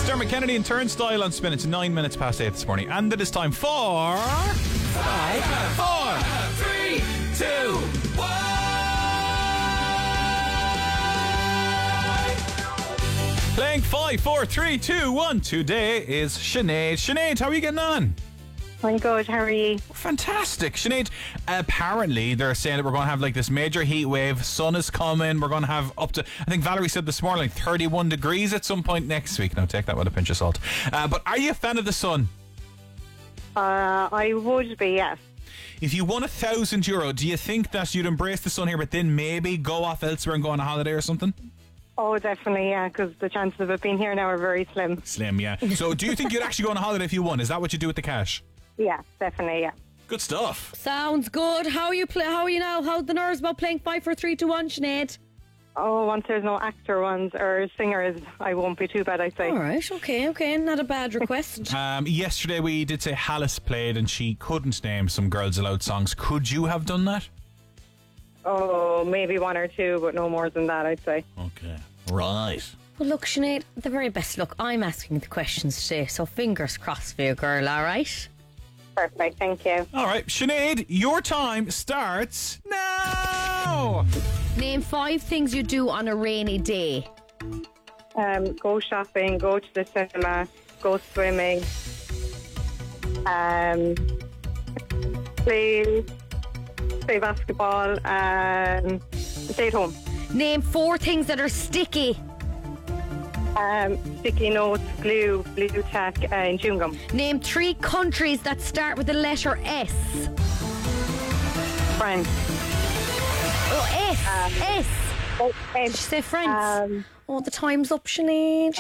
Dermot Kennedy and Turnstile on Spin. It's 9 minutes past 8 this morning, and it is time for 5, 4, 3, 2, 1. Playing 5, 4, 3, 2, 1. Today is Sinead. Sinead, how are you getting on? I'm good, how are you? Fantastic. Sinead, apparently they're saying that we're going to have like this major heat wave. Sun is coming. We're going to have up to, I think Valerie said this morning, 31 degrees at some point next week. Now take that with a pinch of salt. But are you a fan of the sun? I would be, yes. If you won €1,000, do you think that you'd embrace the sun here but then maybe go off elsewhere and go on a holiday or something? Oh, definitely, yeah, because the chances of it being here now are very slim. Slim, yeah. So do you think you'd actually go on a holiday if you won? Is that what you do with the cash? Yeah, definitely, yeah. Good stuff. Sounds good. How are you now? How's the nerves about playing 5, 4, 3, 2, 1, Sinead? Oh, once there's no actor ones or singers, I won't be too bad, I'd say. All right, okay. Not a bad request. Yesterday we did say Hallis played and she couldn't name some Girls Aloud songs. Could you have done that? Oh, maybe one or two, but no more than that, I'd say. Okay. Right. Well, look, Sinead, the very best luck. I'm asking the questions today, so fingers crossed for you, girl, all right? Perfect, thank you. All right, Sinead, your time starts now. Name 5 things you do on a rainy day. Go shopping, go to the cinema, go swimming, play basketball, stay at home. Name 4 things that are sticky. Sticky notes, glue tack, and chewing gum. Name 3 countries that start with the letter S. France. Oh, S. S. Oh, Did you say France? Oh, the time's up, Sinead.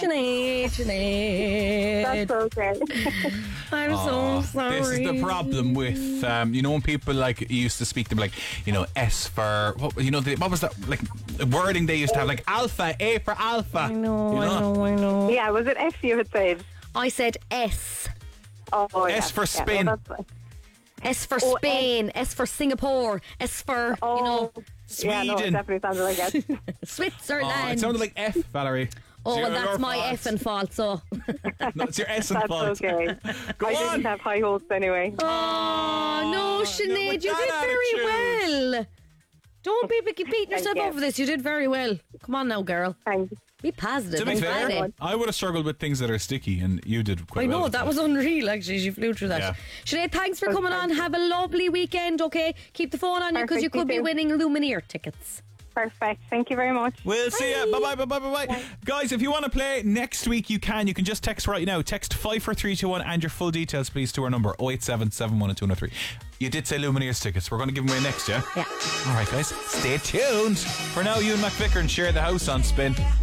That's okay. I'm so sorry. This is the problem with, when people like used to speak to them like, S for, what was that, like, wording they used to have, like alpha, A for alpha. I know. Yeah, was it F you had said? I said S. Oh, yeah. S for Spain. Yeah, no, S for Spain. S for Singapore. S for, Sweden. Yeah, no, it definitely sounded like S. Switzerland. Oh, it sounded like F, Valerie. Oh, It's well, your that's my fault. F and fault, so. No, it's your S and That's fault. okay. Go I on. didn't have high hopes anyway. Oh, no, Sinead, with you that did very attitude. well. Don't be beating yourself you. up for this. You did very well. Come on now, girl. Thanks. Be positive. To be Don't fair, panic. I would have struggled with things that are sticky, and you did quite I well. know, with that was unreal, actually. She flew through that. Yeah. Sinead, thanks for coming on. Have a lovely weekend, okay? Keep the phone on you because Perfect, you could you be too. winning Lumineer tickets. Perfect. Thank you very much. We'll see you. Bye. Guys, if you want to play next week, you can. You can just text right now. Text 54321 and your full details, please, to our number 087 712 You did say Lumineers tickets. We're going to give them away next, yeah? Yeah. All right, guys. Stay tuned. For now, you and Mac Vicker and share the house on Spin.